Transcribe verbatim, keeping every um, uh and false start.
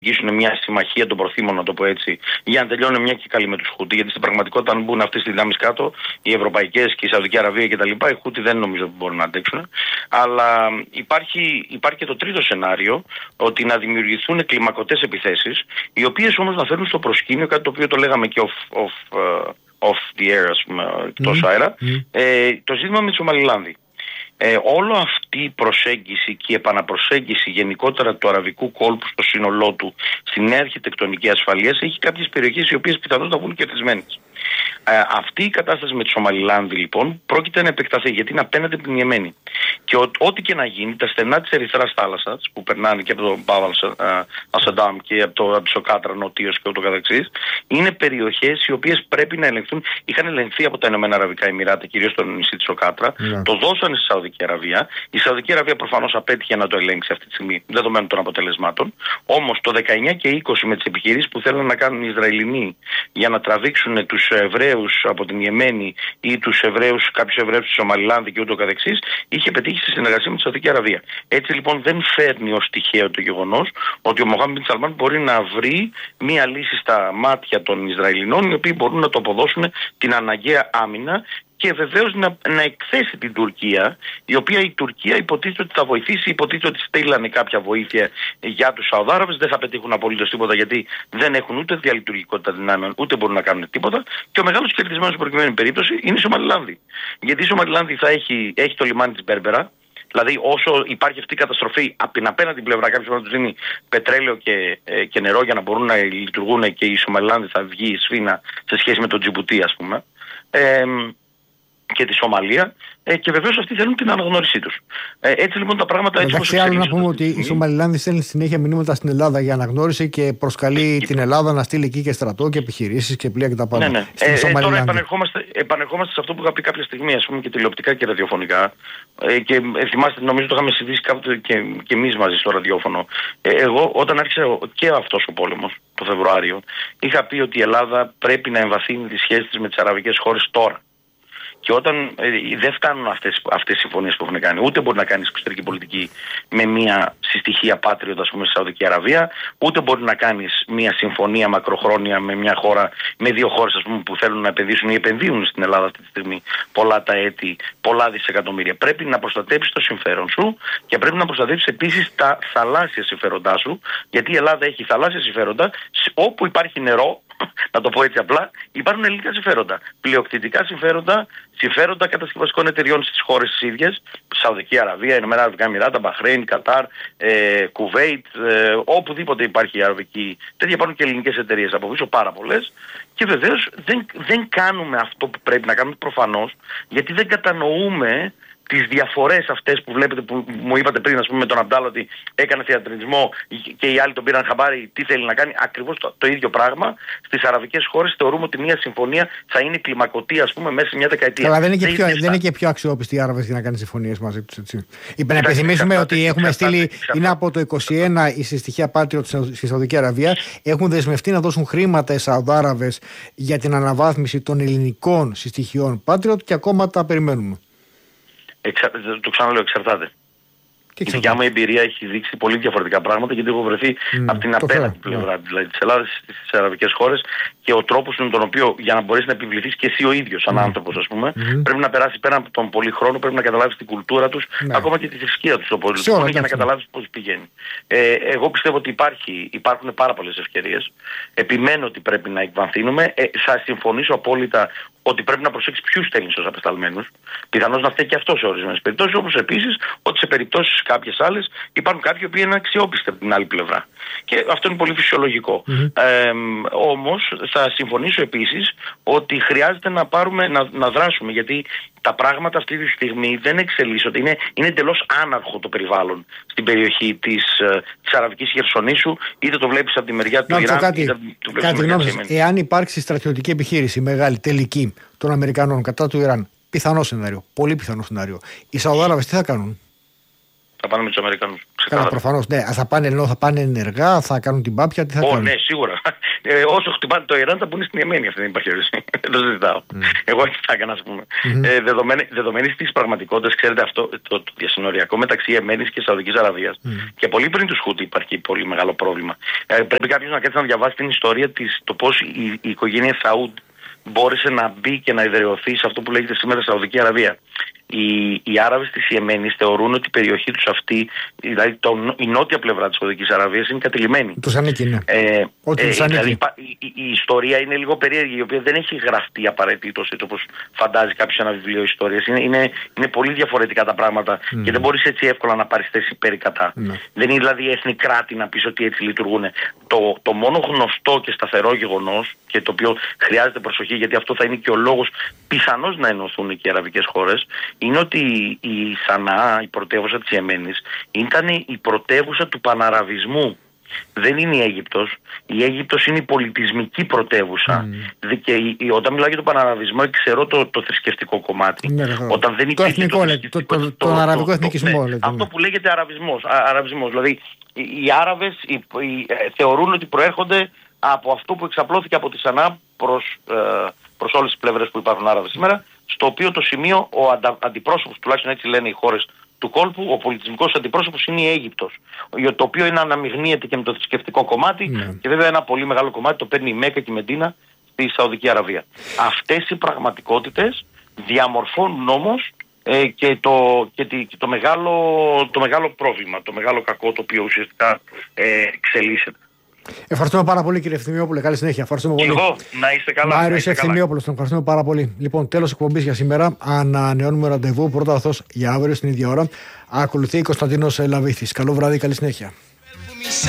δημιουργήσουν μια συμμαχία των προθήμων, να το πω έτσι, για να τελειώνουν μια και καλή με τους Χούτι. Γιατί στην πραγματικότητα, αν μπουν αυτές τις δυνάμεις κάτω, οι ευρωπαϊκές και η Σαουδική Αραβία κτλ., οι Χούτι δεν νομίζω ότι μπορούν να αντέξουν. Αλλά υπάρχει, υπάρχει και το τρίτο σενάριο, ότι να δημιουργηθούν κλιμακωτές επιθέσεις, οι οποίες όμως να φέρουν στο προσκήνιο κάτι το οποίο το λέγαμε και off, off, uh, off the air, ας πούμε, εκτός mm. αέρα, mm. Ε, το ζήτημα με τη Σομαλιλάνδη. Ε, όλο αυτή η προσέγγιση και η επαναπροσέγγιση γενικότερα του αραβικού κόλπου στο σύνολό του στη νέα αρχιτεκτονική ασφαλείας έχει κάποιες περιοχές οι οποίες πιθανώς να βγουν κερδισμένες. Ε, αυτή η κατάσταση με τη Σομαλιλάνδη λοιπόν πρόκειται να επεκταθεί γιατί είναι απέναντι από την Ιεμένη. Και ό, ό,τι και να γίνει, τα στενά της Ερυθράς θάλασσας που περνάνε και από τον Μπάβ Αλ-Σαντάμ και από, το, από τη Σοκάτρα νοτίως και ούτω καθεξής, είναι περιοχές οι οποίες πρέπει να ελεγχθούν. Είχαν ελεγχθεί από τα Ηνωμένα Αραβικά Εμιράτα, κυρίως στο νησί της Σοκάτρα, yeah. το δώσανε στη Σαουδική Αραβία. Η Σαουδική Αραβία προφανώς απέτυχε να το ελέγξει αυτή τη στιγμή, δεδομένων των αποτελεσμάτων. Όμως το δεκαεννιά και είκοσι με τις επιχειρήσεις που θέλουν να κάνουν οι Ισραηλινοί για να τραβήξουν τους Εβραίους από την Ιεμένη ή τους Εβραίους, κάποιους Εβραίους στη Σομαλιλάνδη και ούτω καθεξής, είχε πετύχει στη συνεργασία με τη Σαουδική Αραβία. Έτσι λοιπόν δεν φέρνει ως τυχαίο το γεγονός ότι ο Μοχάμεντ μπιν Σαλμάν μπορεί να βρει μία λύση στα μάτια των Ισραηλινών, οι οποίοι μπορούν να το αποδώσουν την αναγκαία άμυνα και βεβαίως να, να εκθέσει την Τουρκία, η οποία η Τουρκία υποτίθεται ότι θα βοηθήσει, υποτίθεται ότι στείλανε κάποια βοήθεια για τους Σαουδάραβες, δεν θα πετύχουν απολύτως τίποτα γιατί δεν έχουν ούτε διαλειτουργικότητα δυνάμεων, ούτε μπορούν να κάνουν τίποτα. Και ο μεγάλος κερδισμένος στην προκειμένη περίπτωση είναι η Σομαλιλάνδη. Γιατί η Σομαλιλάνδη θα έχει, έχει το λιμάνι της Μπέρμπερα. Δηλαδή, όσο υπάρχει αυτή η καταστροφή, από την απέναντι πλευρά κάποιος μπορεί να τους δίνει πετρέλαιο και, ε, και νερό για να μπορούν να λειτουργούν και η Σομαλιλάνδη θα βγει σφήνα σε σχέση με τον Τζιμπουτί, ας πούμε. Ε, και τη Σομαλία ε, και βεβαίως αυτοί θέλουν την αναγνώρισή τους. Ε, έτσι λοιπόν τα πράγματα έτσι όπως εξελίσσονται. Άλλο να πούμε ότι η Σομαλιλάνδη στέλνει συνέχεια μηνύματα στην Ελλάδα για αναγνώριση και προσκαλεί και... την Ελλάδα να στείλει εκεί και στρατό και επιχειρήσεις και πλοία και τα πάντα. Ναι, ναι. Ε, ε, τώρα επανερχόμαστε, επανερχόμαστε σε αυτό που είχα πει κάποια στιγμή, ας πούμε, και τηλεοπτικά και ραδιοφωνικά. Ε, και ε, θυμάστε, νομίζω το είχαμε συζητήσει κάποτε και, και εμείς μαζί στο ραδιόφωνο. Ε, εγώ όταν άρχισε και αυτός ο πόλεμος το Φεβρουάριο, είχα πει ότι η Ελλάδα πρέπει να εμβαθύνει τις σχέσεις της με τις αραβικές χώρες τώρα. Και όταν ε, δεν φτάνουν αυτές, αυτές οι συμφωνίες που έχουν κάνει, ούτε μπορεί να κάνει εξωτερική πολιτική με μια συστοιχεία πάτριωτα, ας πούμε, στη Σαουδική Αραβία, ούτε μπορεί να κάνει μια συμφωνία μακροχρόνια με μια χώρα, με δύο χώρες, ας πούμε, που θέλουν να επενδύσουν ή επενδύουν στην Ελλάδα αυτή τη στιγμή πολλά τα έτη, πολλά δισεκατομμύρια. Πρέπει να προστατεύσεις το συμφέρον σου και πρέπει να προστατεύσεις επίσης τα θαλάσσια συμφέροντά σου, γιατί η Ελλάδα έχει θαλάσσια συμφέροντα όπου υπάρχει νερό. Να το πω έτσι απλά, υπάρχουν ελληνικά συμφέροντα. Πλειοκτητικά συμφέροντα, συμφέροντα κατασκευαστικών εταιριών στις χώρες τις ίδιες, Σαουδική Αραβία, Ηνωμένα Αραβικά Εμιράτα, Μπαχρέιν, Κατάρ, ε, Κουβέιτ, ε, οπουδήποτε υπάρχει η αραβική. Τέτοια υπάρχουν και ελληνικές εταιρείες από πίσω, πάρα πολλές. Και βεβαίως δεν, δεν κάνουμε αυτό που πρέπει να κάνουμε προφανώς, γιατί δεν κατανοούμε τις διαφορές αυτές που βλέπετε, που μου είπατε πριν, ας πούμε, με τον Αμπτάλα ότι έκανε θεατρινισμό και οι άλλοι τον πήραν χαμπάρι τι θέλει να κάνει, ακριβώς το, το ίδιο πράγμα. Στις αραβικές χώρες θεωρούμε ότι μια συμφωνία θα είναι κλιμακωτή, ας πούμε, μέσα σε μια δεκαετία. Αλλά δεν είναι και, πιο, δεν είναι και πιο αξιόπιστοι οι Άραβες για να κάνει συμφωνίες μαζί τους, έτσι. Να υπενθυμίσουμε ότι έχουμε στείλει, είναι από το είκοσι ένα η συστοιχεία Patriot στη Σαουδική Αραβία, έχουν δεσμευτεί να δώσουν χρήματα οι Σαουδάραβες για την αναβάθμιση των ελληνικών συστοιχειών Patriot και ακόμα τα περιμένουμε. Εξα... Το ξαναλέω, εξαρτάται. Η δικιά μου εμπειρία έχει δείξει πολύ διαφορετικά πράγματα, γιατί έχω βρεθεί mm, από την απέναντι πλευρά δηλαδή, της Ελλάδας στις αραβικές χώρες και ο τρόπος με τον οποίο, για να μπορείς να επιβληθείς και εσύ ο ίδιος σαν mm. άνθρωπος, ας πούμε, mm. πρέπει να περάσει πέρα από τον πολύ χρόνο, πρέπει να καταλάβεις την κουλτούρα τους, mm. ακόμα και τη θρησκεία τους, sure, για να καταλάβεις πώς πηγαίνει. Ε, εγώ πιστεύω ότι υπάρχει, υπάρχουν πάρα πολλές ευκαιρίες. Επιμένω ότι πρέπει να εκβαθύνουμε. Ε, θα συμφωνήσω απόλυτα ότι πρέπει να προσέξει ποιους στέλνει στους απεσταλμένους. Πιθανώς να φταίει και αυτό σε ορισμένες περιπτώσεις, όπως επίσης ότι σε περιπτώσεις κάποιες άλλες υπάρχουν κάποιοι που είναι αξιόπιστοι από την άλλη πλευρά. Και αυτό είναι πολύ φυσιολογικό. Mm-hmm. Ε, όμως θα συμφωνήσω επίσης ότι χρειάζεται να, πάρουμε, να, να δράσουμε, γιατί τα πράγματα αυτή τη στιγμή δεν εξελίσσονται. Είναι, είναι εντελώς άναρχο το περιβάλλον στην περιοχή της, της Αραβικής Χερσονήσου, είτε το βλέπεις από τη μεριά του Ιράν, κάτι, είτε το βλέπεις από τη μεριά της. Εάν υπάρξει στρατιωτική επιχείρηση μεγάλη, τελική, των Αμερικανών κατά του Ιράν, πιθανό σενάριο, πολύ πιθανό σενάριο, οι Σαουδάραβες τι θα κάνουν? Θα πάνε με τους Αμερικανούς. Καλά, προφανώς. Ναι, θα πάνε, ενώ θα πάνε ενεργά, θα κάνουν την πάπια, τι θα oh, κάνουν. Ναι, σίγουρα. Ε, όσο χτυπάνε το Ιράν θα πούνε στην Ιεμένη, αυτή δεν υπάρχει ερώτηση. Δεν το συζητάω. Mm. Εγώ έτσι θα έκανα, ας πούμε. Mm-hmm. Ε, δεδομένη δεδομένη της πραγματικότητας, ξέρετε αυτό, το, το, το διασυνοριακό μεταξύ Ιεμένης και Σαουδικής Αραβίας mm. και πολύ πριν τους Χούτι υπάρχει πολύ μεγάλο πρόβλημα. Ε, πρέπει κάποιος να κάτσει να διαβάσει την ιστορία της, το πώς η, η οικογένεια Σαούντ μπόρεσε να μπει και να ιδρυωθεί σε αυτό που λέγεται σήμερα Σαουδική Αραβία. Οι, οι Άραβες της Ιεμένης θεωρούν ότι η περιοχή τους αυτή, δηλαδή το, η νότια πλευρά της Σαουδικής Αραβίας είναι κατηλημμένη. Τους ανήκει, ναι. Ε, Ό,τι ε, τους ανήκει. Δηλαδή, η, η, η ιστορία είναι λίγο περίεργη, η οποία δεν έχει γραφτεί απαραίτητος, όπως φαντάζει κάποιος ένα βιβλίο ιστορίας. Είναι, είναι, είναι πολύ διαφορετικά τα πράγματα mm. και δεν μπορείς έτσι εύκολα να πάρεις θέση υπέρ ή κατά. Mm. Δεν είναι δηλαδή έθνη κράτη να πεις ότι έτσι λειτουργούν. Το, το μόνο γνωστό και σταθερό γεγονός, και το οποίο χρειάζεται προσοχή, γιατί αυτό θα είναι και ο λόγος πιθανώς να ενωθούν και οι αραβικές χώρες, είναι ότι η Σαναά, η πρωτεύουσα της Ιεμένης, ήταν η πρωτεύουσα του παναραβισμού. Δεν είναι η Αίγυπτος. Η Αίγυπτος είναι η πολιτισμική πρωτεύουσα. Mm. Και η, η, όταν μιλάω για τον παναραβισμό, εξαιρώ το, το θρησκευτικό κομμάτι. Ναι, όταν δεν το εθνικό, το, το, το, το, τον αραβικό εθνικισμό. Ναι, αυτό που λέγεται αραβισμός. Α, αραβισμός. Δηλαδή, οι, οι Άραβες οι, οι, ε, θεωρούν ότι προέρχονται από αυτό που εξαπλώθηκε από τη Σαναά προς, ε, προς όλες τις πλευρές που υπάρχουν Άραβες σήμερα, στο οποίο το σημείο ο αντα, αντιπρόσωπος, τουλάχιστον έτσι λένε οι χώρες του κόλπου, ο πολιτισμικός αντιπρόσωπος είναι η Αίγυπτος, το οποίο είναι αναμειγνύεται και με το θρησκευτικό κομμάτι ναι. και βέβαια ένα πολύ μεγάλο κομμάτι το παίρνει η Μέκκα και η Μεντίνα στη Σαουδική Αραβία. Αυτές οι πραγματικότητες διαμορφώνουν όμως ε, και, το, και, τη, και το, μεγάλο, το μεγάλο πρόβλημα, το μεγάλο κακό το οποίο ουσιαστικά ε, εξελίσσεται. Ευχαριστούμε πάρα πολύ, κύριε Ευθυμιόπουλε. Καλή συνέχεια. Ευχαριστούμε πολύ. Εγώ, να είστε καλά. Μάριος Ευθυμιόπουλος, τον ευχαριστούμε πάρα πολύ. Λοιπόν, τέλος εκπομπής για σήμερα. Ανανεώνουμε ραντεβού. Πρώτο αθώς για αύριο στην ίδια ώρα. Ακολουθεί Κωνσταντίνος Λαβίθης. Καλό βράδυ, καλή συνέχεια.